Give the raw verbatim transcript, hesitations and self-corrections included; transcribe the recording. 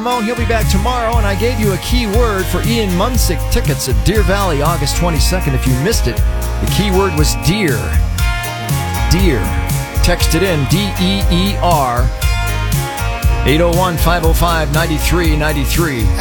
He'll be back tomorrow, and I gave you a key word for Ian Munsick tickets at Deer Valley, August twenty-second. If you missed it, the key word was deer. Deer. Text it in, D E E R, eight oh one, five oh five, nine three nine three.